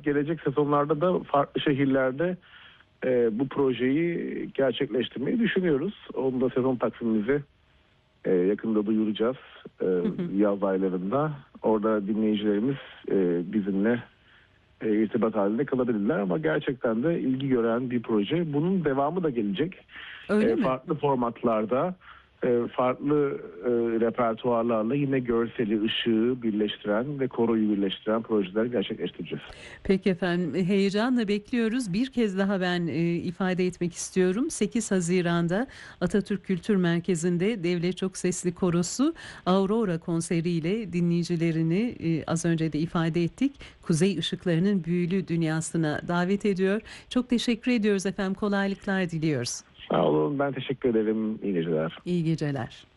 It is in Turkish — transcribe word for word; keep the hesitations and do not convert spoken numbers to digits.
gelecek sezonlarda da farklı şehirlerde e, bu projeyi gerçekleştirmeyi düşünüyoruz. Onu da sezon takvimimizi e, yakında duyuracağız e, Hı hı. yaz aylarında. Orada dinleyicilerimiz e, bizimle e, irtibat halinde kalabilirler ama gerçekten de ilgi gören bir proje. Bunun devamı da gelecek. Öyle E, mi? farklı formatlarda, e, farklı e, repertuarlarla yine görseli, ışığı birleştiren ve koroyu birleştiren projeler gerçekleştireceğiz. Peki efendim, heyecanla bekliyoruz. Bir kez daha ben e, ifade etmek istiyorum. sekiz Haziran'da Atatürk Kültür Merkezi'nde Devlet Çok Sesli Korosu Aurora konseriyle dinleyicilerini e, az önce de ifade ettik. Kuzey ışıklarının büyülü dünyasına davet ediyor. Çok teşekkür ediyoruz efendim. Kolaylıklar diliyoruz. Sağ olun, ben teşekkür ederim. İyi geceler. İyi geceler.